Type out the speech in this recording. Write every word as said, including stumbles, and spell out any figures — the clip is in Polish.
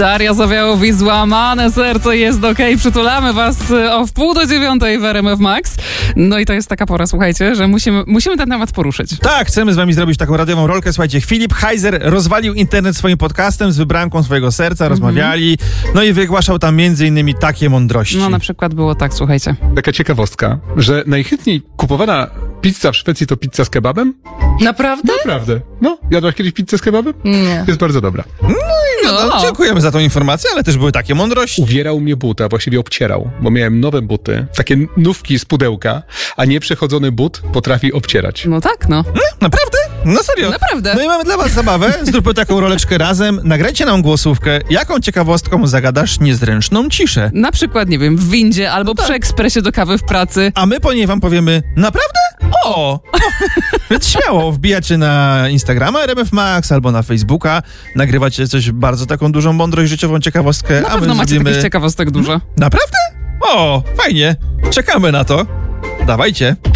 Daria Zawiałowi, Złamane serce jest okej. Przytulamy was o wpół do dziewiątej w R M F Max. No i to jest taka pora, słuchajcie, że musimy, musimy ten temat poruszyć. Tak, chcemy z wami zrobić taką radiową rolkę. Słuchajcie, Filip Heiser rozwalił internet swoim podcastem z wybranką swojego serca, rozmawiali, no i wygłaszał tam między innymi takie mądrości. No na przykład było tak, słuchajcie. Taka ciekawostka, że najchętniej kupowana pizza w Szwecji to pizza z kebabem? Naprawdę? Naprawdę. No, jadłaś kiedyś pizzę z kebabem? Nie. Jest bardzo dobra. No, no, dziękujemy za tą informację, ale też były takie mądrości. Uwierał mnie but, a właściwie obcierał, bo miałem nowe buty, takie nówki z pudełka, a nieprzechodzony but potrafi obcierać. No tak, no. No, naprawdę? No serio. Naprawdę. No i mamy dla was zabawę. Zróbmy taką roleczkę razem. Nagrajcie nam głosówkę. Jaką ciekawostką zagadasz niezręczną ciszę? Na przykład, nie wiem, w windzie albo przy ekspresie do kawy w pracy. A my po niej wam powiemy, naprawdę? O! Więc śmiało, wbijacie na Instagrama R M F Max albo na Facebooka, nagrywacie coś bardzo taką dużą mądrość życiową, ciekawostkę, Na a my pewno macie zrobimy... takich ciekawostek dużo. Naprawdę? O, fajnie. Czekamy na to. Dawajcie.